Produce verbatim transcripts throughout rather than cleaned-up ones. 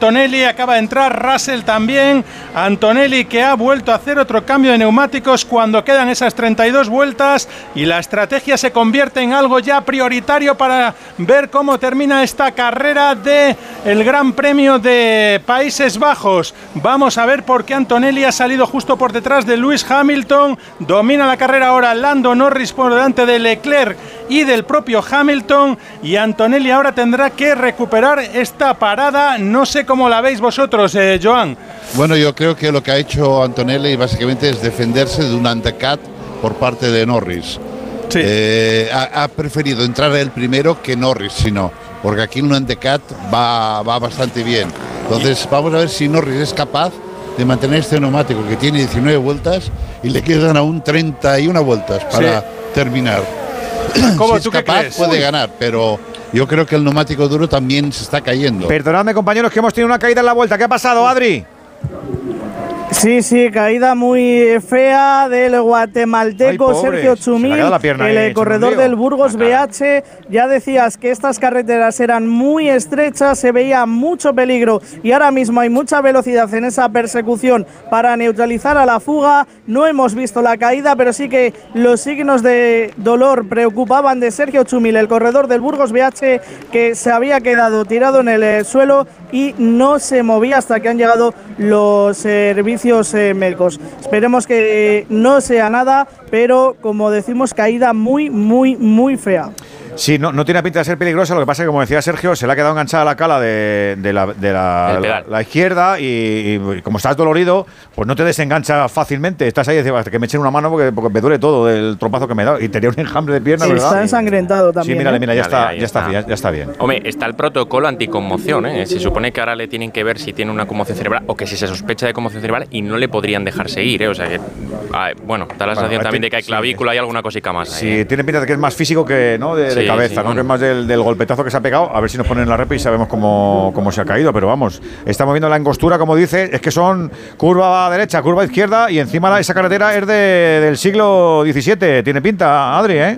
Antonelli, acaba de entrar Russell también. Antonelli, que ha vuelto a hacer otro cambio de neumáticos cuando quedan esas treinta y dos vueltas, y la estrategia se convierte en algo ya prioritario para ver cómo termina esta carrera de el Gran Premio de Países Bajos. Vamos a ver por qué Antonelli ha salido justo por detrás de Lewis Hamilton. Domina la carrera ahora Lando Norris por delante de Leclerc y del propio Hamilton, y Antonelli ahora tendrá que recuperar esta parada. No sé cómo la veis vosotros, eh, Joan. Bueno, yo creo que lo que ha hecho Antonelli básicamente es defenderse de un undercut por parte de Norris. Sí. Eh, ha, ha preferido entrar el primero que Norris, si no, porque aquí un undercut va, va bastante bien. Entonces vamos a ver si Norris es capaz de mantener este neumático que tiene diecinueve vueltas y le quedan aún treinta y una vueltas para sí. terminar. ¿Cómo, si tú es capaz, qué crees? puede Uy. ganar, pero yo creo que el neumático duro también se está cayendo. Perdonadme, compañeros, que hemos tenido una caída en la vuelta. ¿Qué ha pasado, Adri? Sí, sí, caída muy fea del guatemalteco Ay, Sergio Chumil, el ahí, corredor del Burgos B H. Ya decías que estas carreteras eran muy estrechas, se veía mucho peligro y ahora mismo hay mucha velocidad en esa persecución para neutralizar a la fuga. No hemos visto la caída, pero sí que los signos de dolor preocupaban de Sergio Chumil, el corredor del Burgos B H, que se había quedado tirado en el suelo y no se movía hasta que han llegado los servicios eh, médicos. Esperemos que no sea nada, pero como decimos, caída muy, muy, muy fea. Sí, no, no tiene pinta de ser peligrosa. Lo que pasa es que, como decía Sergio, se le ha quedado enganchada la cala de, de, la, de la, la, la izquierda y, y como estás dolorido, pues no te desengancha fácilmente. Estás ahí y dices, que me echen una mano porque, porque me duele todo del trompazo que me he dado. Y tenía un enjambre de pierna, sí, ¿verdad? Está ensangrentado también. Sí, mira, ¿eh? mira, ya, Vale, está, ahí ya, está, está. ya, ya está bien. Hombre, está el protocolo anticonmoción, ¿eh? Se supone que ahora le tienen que ver si tiene una conmoción cerebral o que si se sospecha de conmoción cerebral y no le podrían dejar seguir, ¿eh? O sea que, bueno, da la sensación bueno, también de que hay clavícula sí. y alguna cosica más. Sí, ahí, ¿eh? Tiene pinta de que es más físico que ¿no? de, sí, de cabeza, sí, ¿no? bueno. Que es más del, del golpetazo que se ha pegado. A ver si nos ponen la repa y sabemos cómo, cómo se ha caído, pero vamos, estamos viendo la angostura, como dice, es que son curva derecha, curva izquierda y encima la, esa carretera es de, del siglo diecisiete. Tiene pinta, Adri, ¿eh?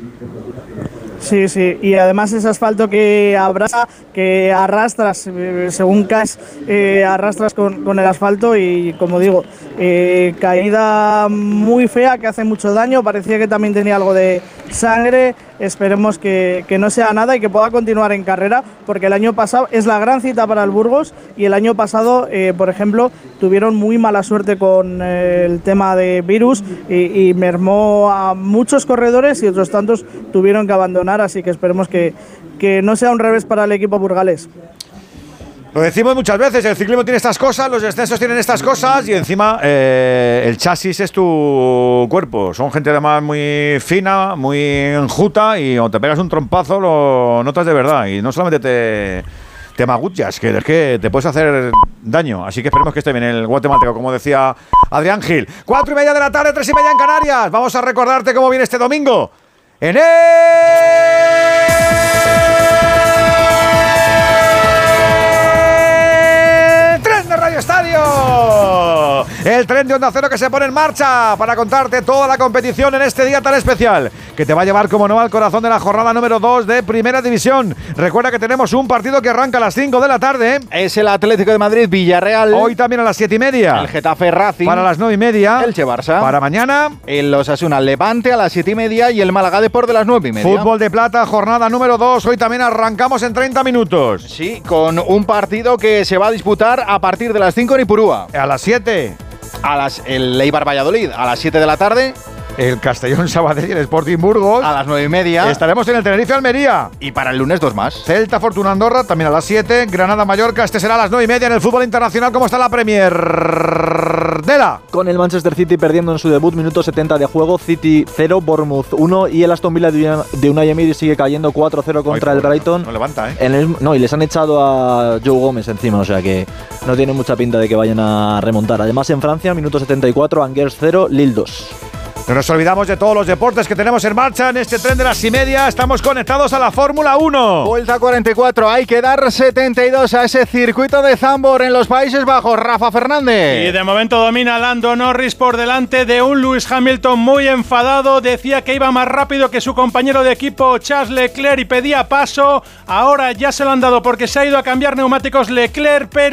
Sí, sí, y además es asfalto que abraza, que arrastras, eh, según caes, eh, arrastras con, con el asfalto y, como digo, eh, caída muy fea que hace mucho daño. Parecía que también tenía algo de sangre. Esperemos que, que no sea nada y que pueda continuar en carrera, porque el año pasado es la gran cita para el Burgos y el año pasado, eh, por ejemplo, tuvieron muy mala suerte con eh, el tema de virus y, y mermó a muchos corredores y otros tantos tuvieron que abandonar, así que esperemos que, que no sea un revés para el equipo burgalés. Lo decimos muchas veces, el ciclismo tiene estas cosas, los descensos tienen estas cosas y encima eh, el chasis es tu cuerpo. Son gente además muy fina, muy enjuta y cuando te pegas un trompazo lo notas de verdad y no solamente te, te maguchas, que es que te puedes hacer daño. Así que esperemos que esté bien el guatemalteco, como decía Adrián Gil. Cuatro y media de la tarde, tres y media en Canarias. Vamos a recordarte cómo viene este domingo en el... Estadio, el tren de Onda Cero que se pone en marcha para contarte toda la competición en este día tan especial que te va a llevar como no al corazón de la jornada número dos de Primera División. Recuerda que tenemos un partido que arranca a las cinco de la tarde, es el Atlético de Madrid Villarreal, hoy también a las siete y media, el Getafe Racing para las nueve y media, el Elche Barça, para mañana el Osasuna Levante a las siete y media y el Málaga Depor de las nueve y media. Fútbol de Plata, jornada número dos, hoy también arrancamos en treinta minutos. Sí, con un partido que se va a disputar a partir de las cinco en Ipurúa. A las siete. A las, el Eibar Valladolid a las siete de la tarde. El Castellón Sabadell y el Sporting Burgos. A las nueve y media. Estaremos en el Tenerife Almería. Y para el lunes dos más. Celta Fortuna Andorra también a las siete. Granada Mallorca. Este será a las nueve y media en el fútbol internacional. ¿Cómo está la Premier? Dela. Con el Manchester City perdiendo en su debut, minuto setenta de juego. City cero, Bournemouth uno. Y el Aston Villa de Unai Emery sigue cayendo cuatro cero contra Ay, el Brighton. No levanta, ¿eh? En el, no, y les han echado a Joe Gómez encima. O sea que no tiene mucha pinta de que vayan a remontar. Además, en Francia, minuto setenta y cuatro, Angers cero, Lille dos. No nos olvidamos de todos los deportes que tenemos en marcha en este tren de las y media. Estamos conectados a la Fórmula uno. Vuelta cuarenta y cuatro. Hay que dar setenta y dos a ese circuito de Zandvoort en los Países Bajos. Rafa Fernández. Y de momento domina Lando Norris por delante de un Lewis Hamilton muy enfadado. Decía que iba más rápido que su compañero de equipo Charles Leclerc y pedía paso. Ahora ya se lo han dado porque se ha ido a cambiar neumáticos Leclerc, pero